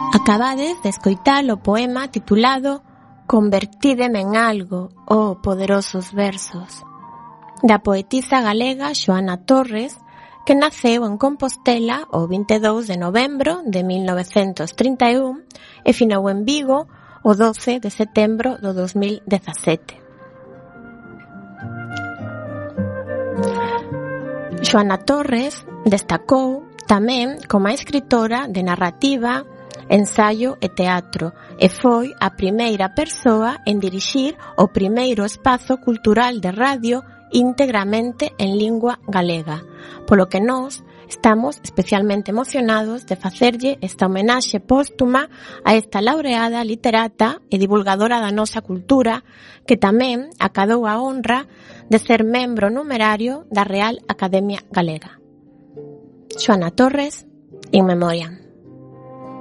Acabades de escoitar o poema titulado Convertídeme en algo, oh poderosos versos, da poetisa galega Xoana Torres, que naceu en Compostela o 22 de novembro de 1931 e finou en Vigo o 12 de setembro do 2017. Xoana Torres destacou tamén como escritora de narrativa, ensaio e teatro e foi a primeira persoa en dirixir o primeiro espazo cultural de radio íntegramente en lingua galega, polo que nós estamos especialmente emocionados de facerlle esta homenaxe póstuma a esta laureada literata e divulgadora da nosa cultura que tamén acadou a honra de ser membro numerario da Real Academia Galega. Xoana Torres, in memoria.